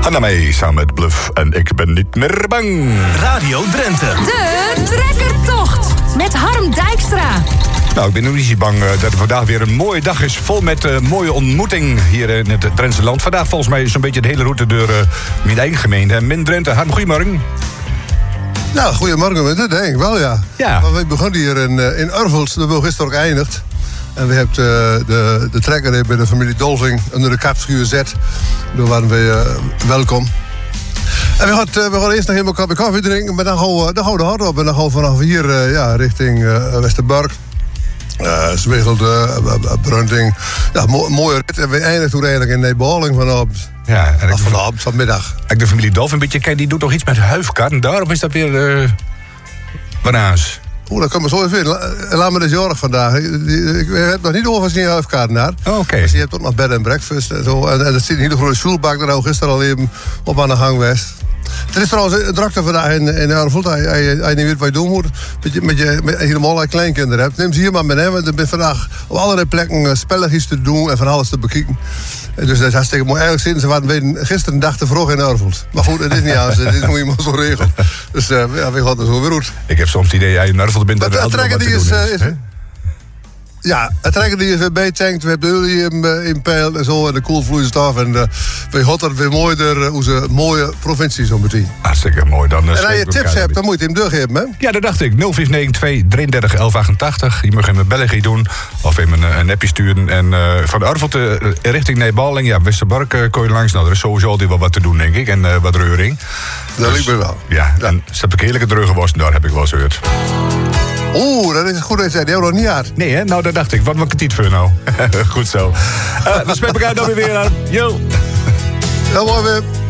Ga naar mij samen met Bluff en ik ben niet meer bang. Radio Drenthe. De trekkertocht met Harm Dijkstra. Nou, ik ben nog niet zo bang dat het vandaag weer een mooie dag is. Vol met mooie ontmoeting hier in het Drentse land. Vandaag volgens mij zo'n beetje de hele route door mijn eigen gemeente. Min Drenthe. Harm, goedemorgen. Nou, goedemorgen, dat denk ik wel, ja. Maar we begonnen hier in Urvels, dat we gisteren ook eindigd. En we hebben de trekker bij de familie Dolving onder de kapschuur zet. Daar waren we welkom. En we gaan eerst nog helemaal een kopje koffie drinken, maar dan gaan we hard op. En dan gaan we vanaf hier richting Westerbork. Zwegelde, Brunting. Ja, mooie rit. En we eindigen toen eigenlijk in Nederland vanavond. Ja, en vanmiddag. Ik de familie Dolf een beetje ken, die doet toch iets met huifkarren daar? Of is dat weer bananas? Dat kan me zo even in. Laat me dus jarig vandaag. Ik heb nog niet over zijn huifkaart naar. Oké. Dus je hebt ook nog bed en breakfast en zo. En dat zit in ieder geval een schoolbak. Daar gisteren al even op aan de gang geweest. Er is trouwens een drukte vandaag in Urvelt. Als je niet weet wat je doen moet. Met je helemaal kleinkinderen hebt. Neem ze hier maar mee. Want er zijn vandaag op allerlei plekken spelletjes te doen en van alles te bekijken. Dus dat is hartstikke mooi. Eigenlijk zitten ze waren gisteren een dag te vroeg in Urvelt. Maar goed, het is niet anders. Dit moet je maar zo regelen. Dus we gaan er zo weer uit. Ik heb soms het idee, in Urvelt bent dat er altijd wat te doen is. Ja, het trekker die is weer bijtankt. We hebben de olie in peil en zo. En de koelvloeistof. En we gaan het weer mooi door onze mooie provincie zo meteen. Hartstikke mooi. Dan, en als je tips hebt, dan moet je hem doorgeven, hè? Ja, dat dacht ik. 0592 33 1188. Je mag hem in België doen. Of even een appje sturen. En van Urvelt richting Nijbaling. Ja, Westerbork kon je langs. Nou, er is sowieso altijd wel wat te doen, denk ik. En wat reuring. Dat lijkt me wel. Ja, en ze heb ik heerlijke dreugen was. Daar heb ik wel eens gehoord. Oeh, dat is goed dat je zei. Die hebben we nog niet uit. Nee, hè? Nou, dat dacht ik. Wat moet ik het niet voor nou? Goed zo. We spreken elkaar dan weer aan. Yo. Heel mooi weer.